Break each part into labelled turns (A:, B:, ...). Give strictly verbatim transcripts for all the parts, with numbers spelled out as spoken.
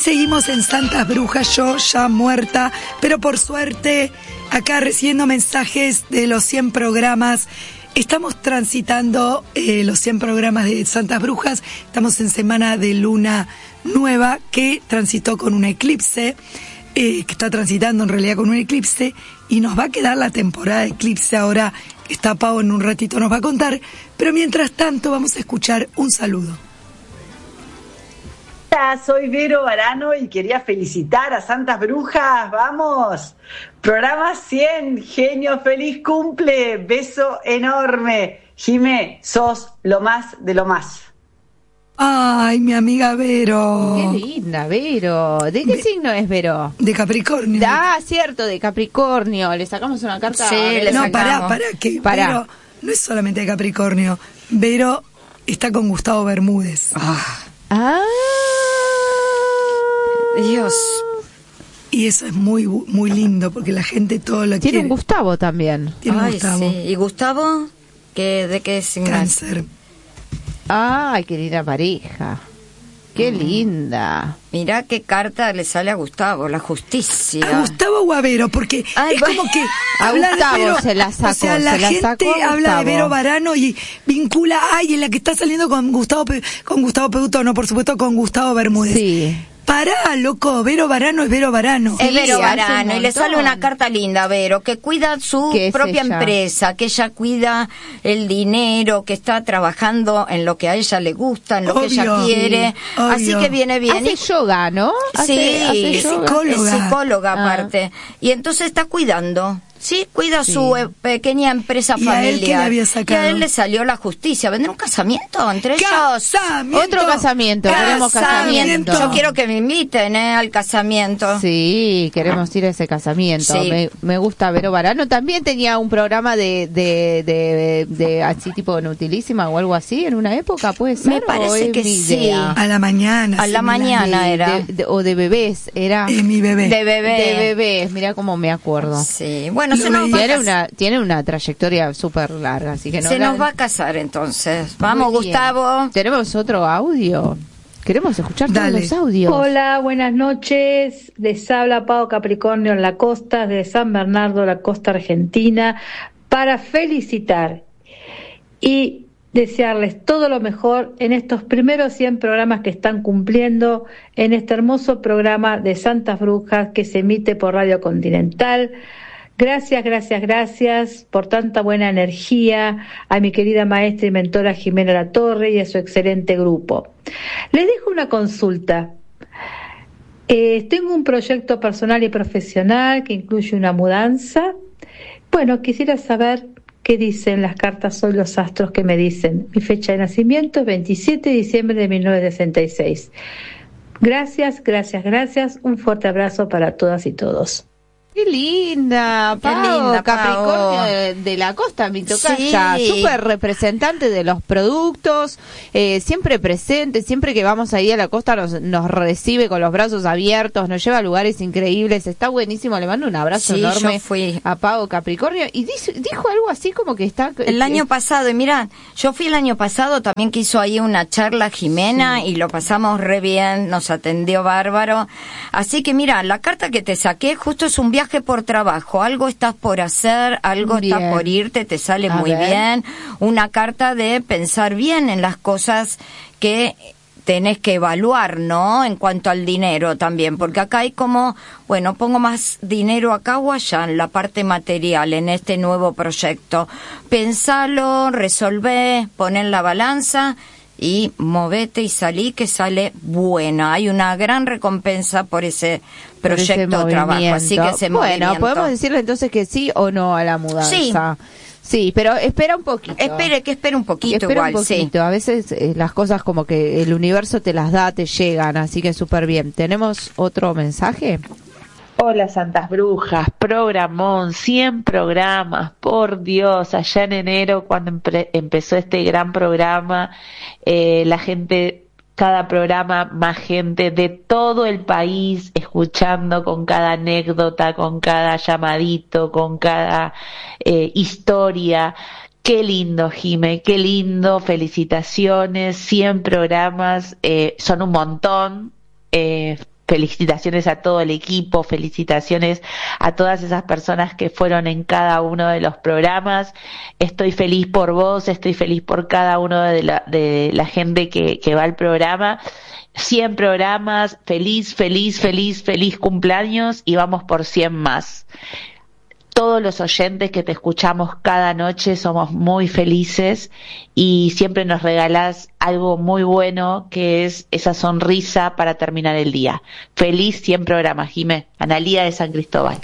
A: seguimos en Santas Brujas, yo ya muerta, pero por suerte acá recibiendo mensajes de los cien programas. Estamos transitando eh, los cien programas de Santas Brujas, estamos en semana de luna nueva que transitó con un eclipse, eh, que está transitando en realidad con un eclipse, y nos va a quedar la temporada de eclipse ahora. Está Pau en un ratito, nos va a contar, pero mientras tanto vamos a escuchar un saludo.
B: Hola, soy Vero Varano y quería felicitar a Santas Brujas, vamos, programa cien, genio, feliz cumple, beso enorme, Jimé, sos lo más de lo más.
A: Ay, mi amiga Vero.
C: Qué linda, Vero. ¿De qué Ve- signo es Vero?
A: De Capricornio.
C: Ah, cierto, de Capricornio. Le sacamos una carta.
D: Sí,
C: a
D: le
A: No,
D: sacamos.
A: pará, pará, que
C: Pará.
A: Vero no es solamente de Capricornio. Vero está con Gustavo Bermúdez.
D: Ah,
C: Ah.
D: Dios.
A: Y eso es muy muy lindo porque la gente todo lo
C: Tiene
A: quiere.
C: un Gustavo también.
A: Tiene un
D: Ay,
A: Gustavo.
D: sí. ¿Y Gustavo? ¿Qué, ¿De qué signo?
A: Cáncer.
C: Ay, qué linda pareja. Qué linda.
D: Mirá qué carta le sale a Gustavo, la justicia.
A: ¿A Gustavo o a Vero? Porque
D: Ay,
A: es
D: bueno.
A: como que
C: A
A: habla
C: Gustavo
A: de Vero,
C: se la sacó,
A: o sea, la
C: se la
A: gente
C: sacó a
A: habla de
C: Gustavo.
A: Vero Varano y vincula, ay, en la que está saliendo con Gustavo Pe- con Gustavo Peuto, no, por supuesto con Gustavo Bermúdez.
C: Sí.
A: Pará, loco, Vero Varano es Vero Varano.
D: Es
C: Sí,
D: Vero
C: hace
D: Varano
C: un
D: y le sale
C: montón.
D: una carta linda, Vero, que cuida su
C: ¿Qué es
D: propia
C: ella?
D: empresa, que ella cuida el dinero, que está trabajando en lo que a ella le gusta, en lo que ella
A: Obvio,
D: quiere.
A: sí,
D: Así
A: obvio.
D: que viene bien.
C: Hace
D: Y-
C: yoga, ¿no? Hace,
D: Sí,
C: hace
D: es
C: yoga.
A: psicóloga.
D: Es psicóloga
C: Ah.
D: aparte. Y entonces está cuidando. Sí, cuida
C: Sí.
D: su eh, pequeña empresa
A: ¿Y a
D: familiar.
A: él qué le había
D: Y
A: sacado?
D: a él le salió la justicia. ¿Vendrá un casamiento entre ellos?
A: ¡Casamiento!
C: Otro casamiento, queremos casamiento.
D: Yo quiero que me inviten eh, al casamiento.
C: Sí, queremos ir a ese casamiento.
D: Sí.
C: Me, me gusta Vero Varano. También tenía un programa de, de, de, de así tipo Nutilísima o algo así en una época, ¿puede ser?
D: Me parece
C: ¿O es
D: que
C: mi
D: sí.
C: idea?
A: A la mañana.
D: A la
A: sí,
D: mañana
A: Milani.
D: era.
C: De- de- o de bebés, era.
A: Es mi bebé.
D: De bebé.
C: De bebés, mira cómo me acuerdo.
D: Sí, bueno,
A: Lo
D: se nos, va a
C: Tiene
D: cas-
C: una, tiene una trayectoria súper larga, así que no
D: se
C: la-
D: nos va a casar entonces. Vamos,
C: Muy bien.
D: Gustavo.
C: Tenemos otro audio. Queremos escuchar
A: Dale.
C: todos los audios.
E: Hola, buenas noches. Les habla Pau Capricornio en la costa de San Bernardo, la costa argentina, para felicitar y desearles todo lo mejor en estos primeros cien programas que están cumpliendo en este hermoso programa de Santas Brujas que se emite por Radio Continental. Gracias, gracias, gracias por tanta buena energía a mi querida maestra y mentora Jimena Latorre y a su excelente grupo. Les dejo una consulta. Eh, tengo un proyecto personal y profesional que incluye una mudanza. Bueno, quisiera saber qué dicen las cartas hoy, los astros que me dicen. Mi fecha de nacimiento es veintisiete de diciembre de mil novecientos sesenta y seis. Gracias, gracias, gracias. Un fuerte abrazo para todas y todos.
C: Qué linda,
D: Qué
C: Pau,
D: linda,
C: Capricornio
D: Pau.
C: de, de la costa, mi tocaya,
D: Sí.
C: súper representante de los productos, eh, siempre presente, siempre que vamos ahí a la costa nos, nos recibe con los brazos abiertos, nos lleva a lugares increíbles, está buenísimo, le mando un abrazo
D: Sí,
C: enorme
D: yo fui.
C: a Pau Capricornio y dice- dijo algo así como que está...
D: El año pasado, y mira, yo fui el año pasado, también que hizo ahí una charla Jimena y lo pasamos re bien, nos atendió bárbaro. Así que mira, la carta que te saqué justo es un viaje por trabajo, algo estás por hacer, algo
C: Bien.
D: estás por irte, te sale
C: A
D: muy
C: ver.
D: bien. Una carta de pensar bien en las cosas que tenés que evaluar, ¿no? En cuanto al dinero también, porque acá hay como, bueno, pongo más dinero acá o allá en la parte material, en este nuevo proyecto. Pensalo, resolvé, pon en la balanza y movete y salí que sale buena. Hay una gran recompensa por ese
C: por ese
D: proyecto de trabajo, así que ese
C: Bueno,
D: movimiento.
C: podemos decirle entonces que sí o no a la mudanza.
D: Sí.
C: Sí, pero espera un poquito.
D: Espere, que espere un poquito
C: Espera
D: igual,
C: un poquito. A veces eh, las cosas como que el universo te las da, te llegan, así que súper bien. ¿Tenemos otro mensaje?
F: Hola Santas Brujas, programón, cien programas, por Dios, allá en enero cuando empre- empezó este gran programa, eh, la gente, cada programa, más gente de todo el país escuchando con cada anécdota, con cada llamadito, con cada eh, historia. Qué lindo, Jime, qué lindo, felicitaciones, cien programas, eh, son un montón, eh, felicitaciones a todo el equipo, felicitaciones a todas esas personas que fueron en cada uno de los programas. Estoy feliz por vos, estoy feliz por cada uno de la, de la gente que, que va al programa. cien programas, feliz, feliz, feliz, feliz cumpleaños y vamos por cien más. Todos los oyentes que te escuchamos cada noche somos muy felices y siempre nos regalás algo muy bueno, que es esa sonrisa para terminar el día. Feliz cien programas, Jimé. Analía de San Cristóbal.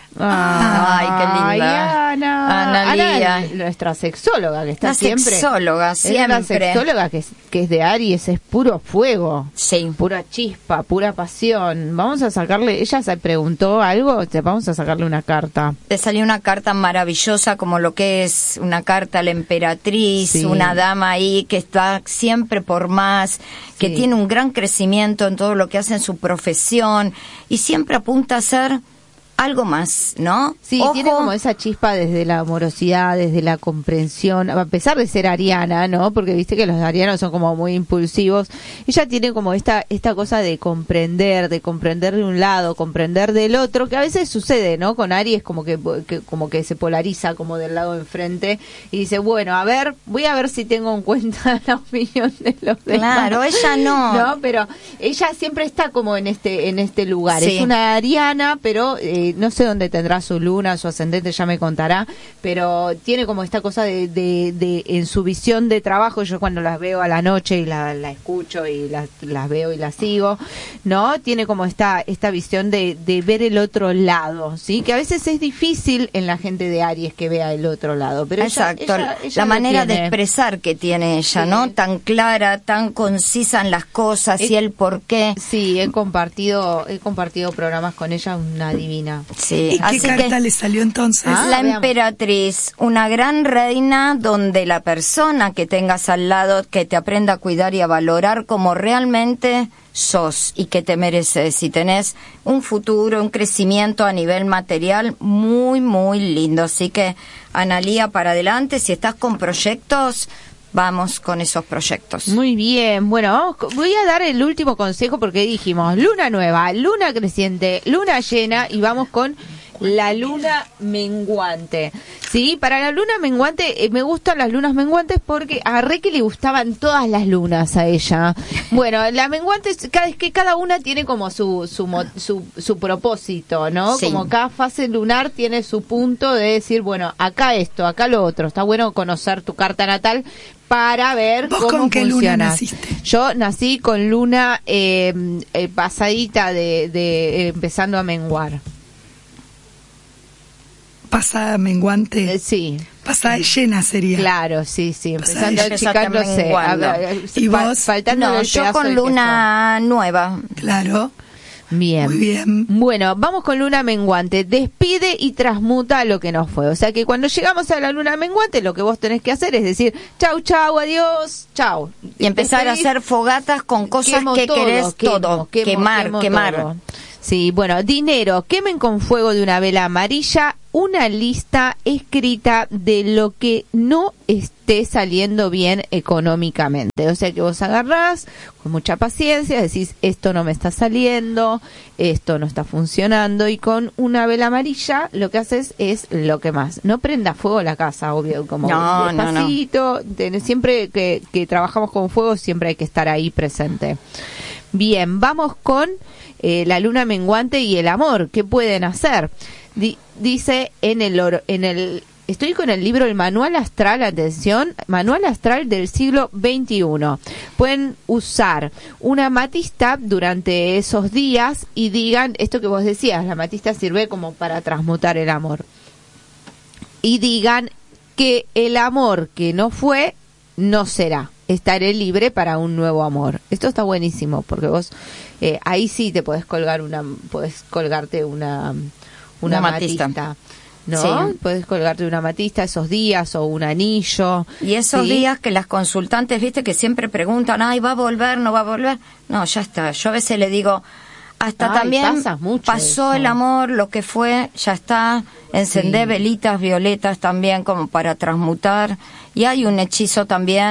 D: Ay, qué linda.
C: Ay, Ana.
D: Analía.
C: Ana, nuestra sexóloga que está
D: La
C: siempre.
D: sexóloga, siempre.
C: Es una sexóloga que es, que es de Aries, es puro fuego.
D: Sí.
C: Pura chispa, pura pasión. Vamos a sacarle, ella se preguntó algo, te vamos a sacarle una carta.
D: Te salió una carta maravillosa, como lo que es una carta a la emperatriz,
C: Sí.
D: una dama ahí que está siempre por más, que
C: Sí.
D: tiene un gran crecimiento en todo lo que hace en su profesión y siempre apunta a ser algo más, ¿no?
C: Sí,
D: Ojo,
C: tiene como esa chispa desde la amorosidad, desde la comprensión, a pesar de ser ariana, ¿no? Porque viste que los arianos son como muy impulsivos. Ella tiene como esta esta cosa de comprender, de comprender de un lado, comprender del otro, que a veces sucede, ¿no? Con Aries como que, que como que se polariza como del lado de enfrente y dice, bueno, a ver, voy a ver si tengo en cuenta la opinión de los demás.
D: Claro, ella no.
C: No, pero ella siempre está como en este en este lugar.
D: Sí.
C: Es una ariana, pero eh, no sé dónde tendrá su luna, su ascendente, ya me contará, pero tiene como esta cosa de, de, de en su visión de trabajo. Yo cuando las veo a la noche y la, la escucho y las, las veo y las sigo, ¿no? Tiene como esta esta visión de, de ver el otro lado, ¿sí? Que a veces es difícil en la gente de Aries que vea el otro lado, pero ella-
D: Exacto,
C: ella- ella
D: la
C: lo
D: manera de
C: tiene.
D: expresar que tiene ella,
C: Sí.
D: ¿no? Tan clara, tan concisa en las cosas
C: Es-
D: y el por qué.
C: Sí, he compartido he compartido programas con ella, una divina.
D: Sí,
A: ¿Y qué
D: así
A: carta
D: que
A: le salió entonces?
C: Ah,
D: la
C: veamos.
D: emperatriz, una gran reina donde la persona que tengas al lado que te aprenda a cuidar y a valorar como realmente sos y que te mereces, y tenés un futuro, un crecimiento a nivel material muy, muy lindo. Así que, Analía, para adelante, si estás con proyectos, vamos con esos proyectos.
C: Muy bien, bueno, vamos co- voy a dar el último consejo porque dijimos luna nueva, luna creciente, luna llena y vamos con la luna menguante. Sí, para la luna menguante eh, me gustan las lunas menguantes porque a Reque le gustaban todas las lunas a ella. Bueno, la menguante es, cada, es que cada una tiene como su su, mo- su su propósito, ¿no?
D: Sí.
C: Como cada fase lunar tiene su punto de decir, bueno, acá esto, acá lo otro. Está bueno conocer tu carta natal para ver
A: ¿Vos
C: cómo
A: con qué luna
C: funcionas.
A: naciste?
C: Yo nací con luna eh, eh, pasadita de, de eh, empezando a menguar.
A: Pasada menguante.
C: Eh, sí,
A: Pasada llena sería.
C: claro, sí, sí, empezando
A: Pasada
C: a achicándose.
D: menguando.
C: A ver,
A: ¿Y
C: fa-
A: vos?
C: faltándole
D: No,
C: el
D: yo
C: pedazo
D: con
C: de
D: luna nueva.
A: Claro.
C: queso. Bien.
A: Muy bien.
C: Bueno, vamos con luna menguante. Despide y transmuta lo que no fue. O sea que cuando llegamos a la luna menguante, lo que vos tenés que hacer es decir, chau, chau, adiós, chau.
D: Y empezar a
C: Despedís.
D: hacer fogatas con cosas
C: Quemo
D: que
C: todo,
D: querés
C: quemo,
D: todo.
C: quemo,
D: quemar,
C: quemo
D: quemar.
C: todo. Sí, bueno, dinero, quemen con fuego de una vela amarilla una lista escrita de lo que no esté saliendo bien económicamente. O sea que vos agarrás con mucha paciencia, decís, esto no me está saliendo, esto no está funcionando, y con una vela amarilla lo que haces es lo que más. No prenda fuego la casa, obvio, como
D: No, no, no.
C: despacito. Tenés- siempre que, que trabajamos con fuego, siempre hay que estar ahí presente. Bien, vamos con eh, la luna menguante y el amor. ¿Qué pueden hacer? Di- dice en el oro, en el estoy con el libro El Manual Astral, atención, Manual Astral del siglo veintiuno. Pueden usar una amatista durante esos días y digan esto que vos decías, la amatista sirve como para transmutar el amor. Y digan que el amor que no fue no será. Estaré libre para un nuevo amor. Esto está buenísimo porque vos eh, ahí sí te podés colgar una, podés colgarte una una,
D: Una amatista.
C: amatista, ¿no?
D: Sí.
C: Podés colgarte una amatista esos días o un anillo.
D: Y esos
C: ¿sí?
D: días que las consultantes, viste, que siempre preguntan, ay, ¿va a volver, no va a volver? No, ya está. Yo a veces le digo, hasta
C: Ay,
D: también
C: pasa mucho
D: pasó
C: eso.
D: el amor, lo que fue, ya está. Encendé
C: Sí.
D: velitas violetas también como para transmutar. Y hay un hechizo también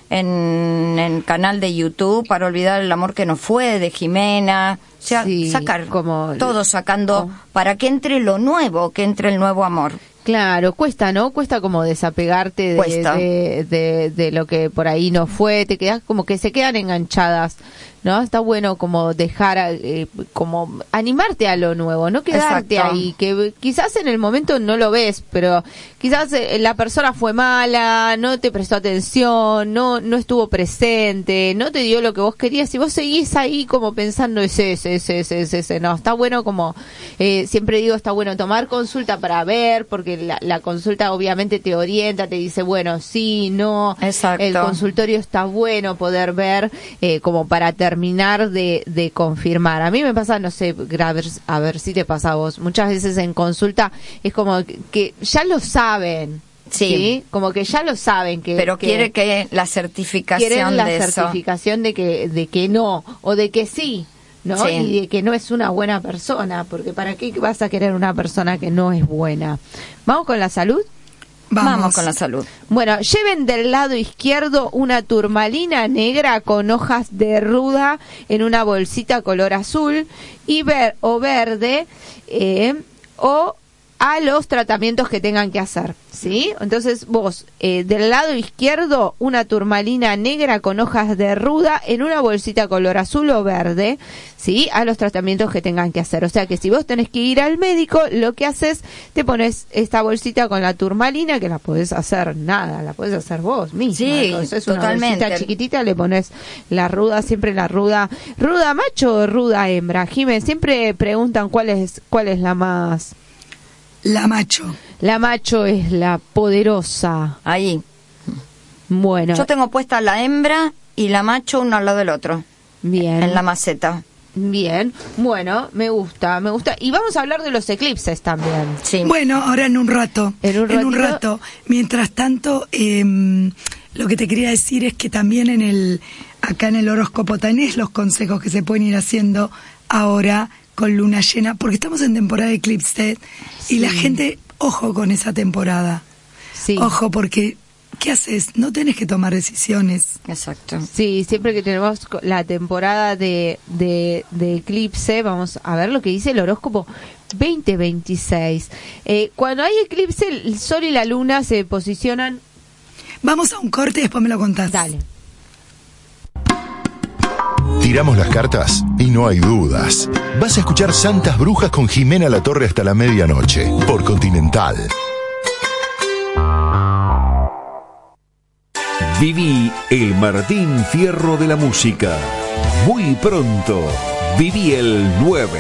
D: en el canal de YouTube Para olvidar el amor que no fue, de Jimena. O sea,
C: Sí,
D: sacar,
C: como-
D: todo sacando, para que entre lo nuevo, que entre el nuevo amor.
C: Claro, cuesta, ¿no? Cuesta como desapegarte de,
D: Cuesta.
C: de, de, de lo que por ahí no fue, te quedas como que se quedan enganchadas, ¿no? Está bueno como dejar, eh, como animarte a lo nuevo, no quedarte
D: Exacto.
C: ahí, que quizás en el momento no lo ves, pero quizás eh, la persona fue mala, no te prestó atención, no no estuvo presente, no te dio lo que vos querías y vos seguís ahí como pensando ese, ese, ese, ese, ese, ese. No, está bueno como, eh, siempre digo, está bueno tomar consulta para ver, porque la, la consulta obviamente te orienta, te dice, bueno, sí, no.
D: Exacto.
C: El consultorio está bueno poder ver, eh, como para terminar de, de confirmar. A mí me pasa, no sé, a ver, a ver si te pasa a vos, muchas veces en consulta es como que, que ya lo saben.
D: Sí.
C: ¿Sí? Como que ya lo saben que
D: Pero
C: que
D: quiere que la certificación
C: quieren la
D: de eso.
C: certificación de que de que no o de que sí, ¿no?
D: Sí.
C: Y de que no es una buena persona, porque ¿para qué vas a querer una persona que no es buena? ¿Vamos con la salud?
A: Vamos.
D: Vamos con la salud.
C: Bueno, lleven del lado izquierdo una turmalina negra con hojas de ruda en una bolsita color azul y ver o verde, eh, o a los tratamientos que tengan que hacer, ¿sí? Entonces vos, eh, del lado izquierdo, una turmalina negra con hojas de ruda en una bolsita color azul o verde, ¿sí? A los tratamientos que tengan que hacer. O sea que si vos tenés que ir al médico, lo que haces, te pones esta bolsita con la turmalina, que la podés hacer nada, la podés hacer vos misma.
D: Sí,
C: Entonces, una
D: totalmente.
C: bolsita chiquitita, le pones la ruda, siempre la ruda, ruda macho o ruda hembra. Jimé, siempre preguntan cuál es, cuál es la más...
A: La macho.
C: La macho es la poderosa.
D: Ahí.
C: Bueno,
D: Yo tengo puesta la hembra y la macho uno al lado del otro,
C: bien.
D: en la maceta.
C: Bien. Bueno, me gusta, me gusta. Y vamos a hablar de los eclipses también.
D: Sí.
A: Bueno, ahora en un rato.
C: En un ratito.
A: rato. Mientras tanto, eh, lo que te quería decir es que también en el acá en el horóscopo tenés los consejos que se pueden ir haciendo ahora con luna llena, porque estamos en temporada de eclipse y la gente, ojo con esa temporada.
C: Sí.
A: Ojo, porque ¿qué haces? No tenés que tomar decisiones.
D: Exacto.
C: Sí, siempre que tenemos co- la temporada de, de, de eclipse, vamos a ver lo que dice el horóscopo veinte veintiséis. Eh, cuando hay eclipse, el sol y la luna se posicionan...
A: Vamos a un corte y después me lo contás.
C: Dale.
G: Tiramos las cartas y no hay dudas. Vas a escuchar Santas Brujas con Jimena Latorre hasta la medianoche, por Continental.
H: Viví el Martín Fierro de la música. Muy pronto, viví el nueve.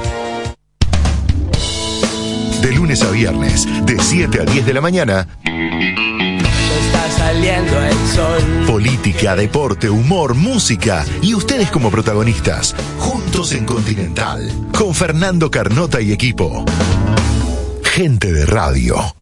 G: De lunes a viernes, de siete a diez de la mañana,
I: Está saliendo el sol.
G: política, deporte, humor, música y ustedes como protagonistas, juntos en Continental, con Fernando Carnota y equipo. Gente de radio.